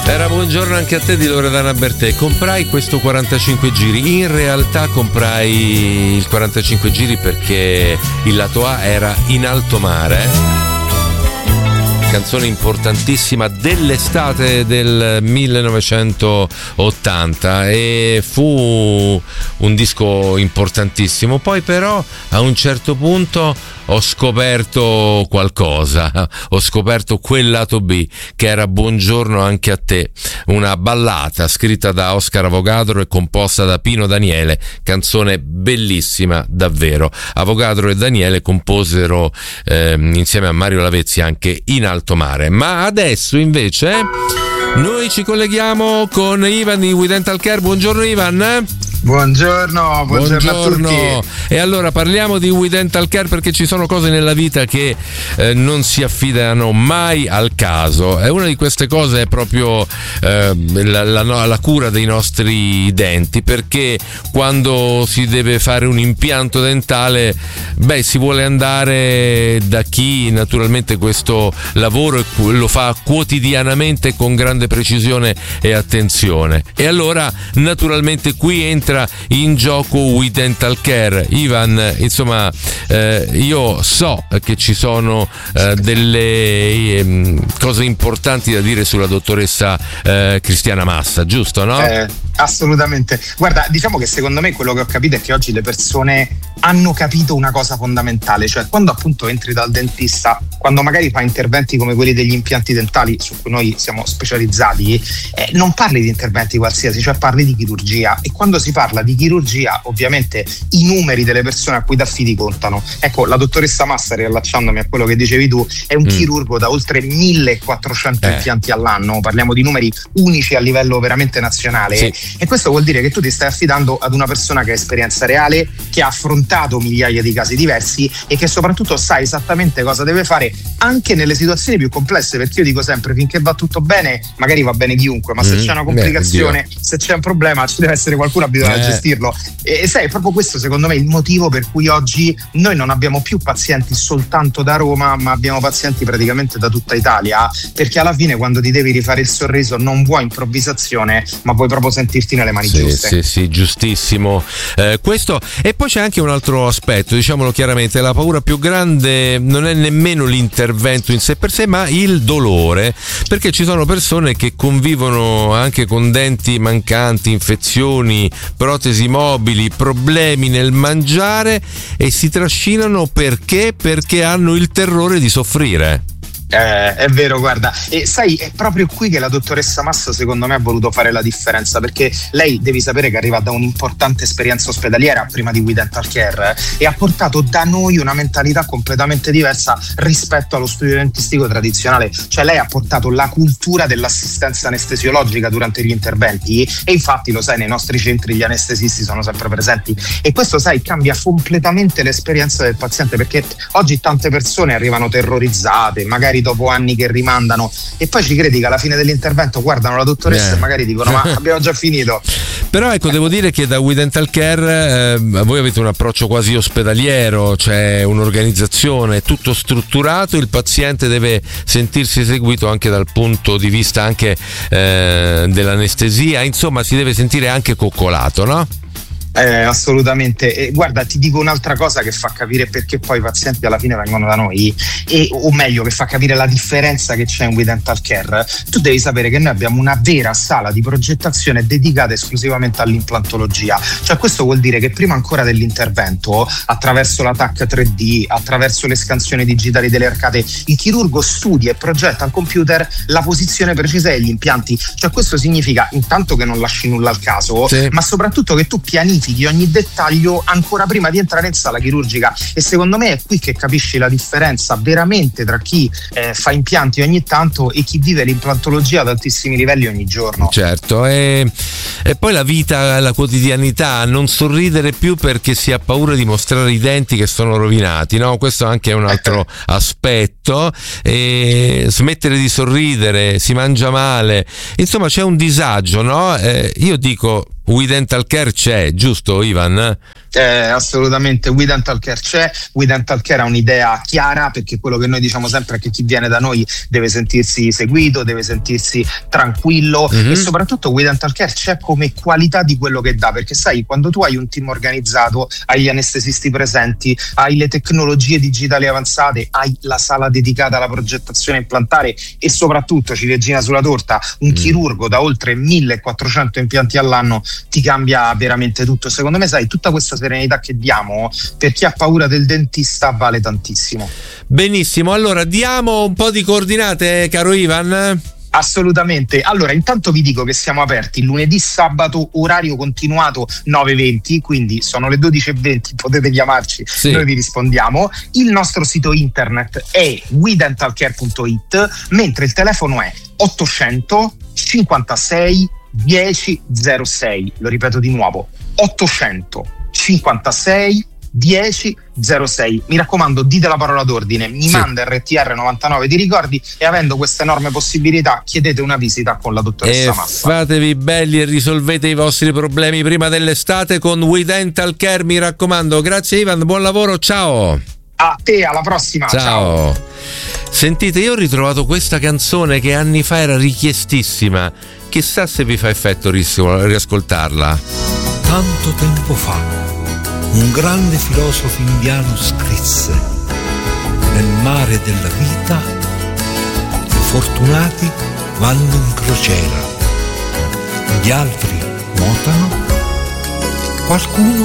Era buongiorno anche a te di Loredana Bertè. Comprai questo 45 giri. In realtà comprai il 45 giri perché il lato A era In alto mare, canzone importantissima dell'estate del 1980, e fu un disco importantissimo. Poi però a un certo punto ho scoperto qualcosa, ho scoperto quel lato B che era Buongiorno anche a te, una ballata scritta da Oscar Avogadro e composta da Pino Daniele, canzone bellissima davvero. Avogadro e Daniele composero insieme a Mario Lavezzi anche In alto mare. Ma adesso invece noi ci colleghiamo con Ivan di We Dental Care. Buongiorno Ivan. Buongiorno a tutti. E allora parliamo di We Dental Care perché ci sono cose nella vita che non si affidano mai al caso, e una di queste cose è proprio la cura dei nostri denti, perché quando si deve fare un impianto dentale si vuole andare da chi naturalmente questo lavoro lo fa quotidianamente con grande precisione e attenzione, e allora naturalmente qui entra in gioco We Dental Care. Ivan, insomma, io so che ci sono delle cose importanti da dire sulla dottoressa Cristiana Massa, giusto, no? Assolutamente. Guarda, diciamo che secondo me quello che ho capito è che oggi le persone hanno capito una cosa fondamentale, cioè quando appunto entri dal dentista, quando magari fa interventi come quelli degli impianti dentali su cui noi siamo specializzati, non parli di interventi qualsiasi, cioè parli di chirurgia, e quando si parla di chirurgia ovviamente i numeri delle persone a cui t'affidi contano. Ecco, la dottoressa Massa, riallacciandomi a quello che dicevi tu, è un chirurgo da oltre 1400 impianti all'anno, parliamo di numeri unici a livello veramente nazionale, sì. E questo vuol dire che tu ti stai affidando ad una persona che ha esperienza reale, che ha affrontato migliaia di casi diversi e che soprattutto sa esattamente cosa deve fare anche nelle situazioni più complesse, perché io dico sempre, finché va tutto bene magari va bene chiunque, ma se c'è una complicazione, se c'è un problema, ci deve essere qualcuno abituato a gestirlo, e sai, è proprio questo secondo me il motivo per cui oggi noi non abbiamo più pazienti soltanto da Roma, ma abbiamo pazienti praticamente da tutta Italia, perché alla fine quando ti devi rifare il sorriso non vuoi improvvisazione, ma vuoi proprio sentirti nelle mani giuste. Sì, giustissimo. Questo, e poi c'è anche un altro aspetto, diciamolo chiaramente, la paura più grande non è nemmeno l'intervento in sé per sé, ma il dolore, perché ci sono persone che convivono anche con denti mancanti, infezioni, protesi mobili, problemi nel mangiare, e si trascinano perché hanno il terrore di soffrire. È vero, guarda, e sai, è proprio qui che la dottoressa Massa secondo me ha voluto fare la differenza, perché lei, devi sapere che arriva da un'importante esperienza ospedaliera prima di We Dental Care, e ha portato da noi una mentalità completamente diversa rispetto allo studio dentistico tradizionale. Cioè lei ha portato la cultura dell'assistenza anestesiologica durante gli interventi, e infatti lo sai, nei nostri centri gli anestesisti sono sempre presenti, e questo, sai, cambia completamente l'esperienza del paziente, perché oggi tante persone arrivano terrorizzate, magari dopo anni che rimandano, e poi ci credi che alla fine dell'intervento guardano la dottoressa e magari dicono ma abbiamo già finito. Però ecco, devo dire che da We Dental Care voi avete un approccio quasi ospedaliero, c'è un'organizzazione, tutto strutturato, il paziente deve sentirsi seguito anche dal punto di vista anche dell'anestesia, insomma si deve sentire anche coccolato, no? Assolutamente. Guarda, ti dico un'altra cosa che fa capire perché poi i pazienti alla fine vengono da noi, o meglio, che fa capire la differenza che c'è in We Dental Care. Tu devi sapere che noi abbiamo una vera sala di progettazione dedicata esclusivamente all'implantologia. Cioè questo vuol dire che prima ancora dell'intervento, attraverso la TAC 3D, attraverso le scansioni digitali delle arcate, il chirurgo studia e progetta al computer la posizione precisa degli impianti. Cioè questo significa intanto che non lasci nulla al caso, sì, ma soprattutto che tu pianifichi di ogni dettaglio ancora prima di entrare in sala chirurgica, e secondo me è qui che capisci la differenza veramente tra chi fa impianti ogni tanto e chi vive l'implantologia ad altissimi livelli ogni giorno. Certo, e poi la vita, la quotidianità, non sorridere più perché si ha paura di mostrare i denti che sono rovinati, no? Questo anche è un altro aspetto, e smettere di sorridere, si mangia male, insomma c'è un disagio, no? Io dico We Dental Care c'è, giusto Ivan? Assolutamente, We Dental Care c'è. We Dental Care ha un'idea chiara, perché quello che noi diciamo sempre è che chi viene da noi deve sentirsi seguito, deve sentirsi tranquillo, e soprattutto We Dental Care c'è come qualità di quello che dà, perché sai, quando tu hai un team organizzato, hai gli anestesisti presenti, hai le tecnologie digitali avanzate, hai la sala dedicata alla progettazione implantare e soprattutto, ciliegina sulla torta, un chirurgo da oltre 1400 impianti all'anno, ti cambia veramente tutto. Secondo me, sai, tutta questa serenità che diamo, per chi ha paura del dentista, vale tantissimo. Benissimo, allora diamo un po' di coordinate, caro Ivan. Assolutamente. Allora, intanto vi dico che siamo aperti lunedì, sabato, orario continuato 9:20, quindi sono le 12:20, potete chiamarci, sì, noi vi rispondiamo. Il nostro sito internet è wedentalcare.it, mentre il telefono è 800 56 10 06. Lo ripeto di nuovo, 800 56 10 06. Mi raccomando, dite la parola d'ordine, mi manda RTR 99, ti ricordi, e avendo questa enorme possibilità chiedete una visita con la dottoressa Massa. Fatevi belli e risolvete i vostri problemi prima dell'estate con We Dental Care, mi raccomando. Grazie Ivan, buon lavoro, ciao. A te, alla prossima. Ciao. Sentite, io ho ritrovato questa canzone che anni fa era richiestissima, chissà se vi fa effetto riascoltarla. Tanto tempo fa un grande filosofo indiano scrisse: nel mare della vita i fortunati vanno in crociera, gli altri nuotano, qualcuno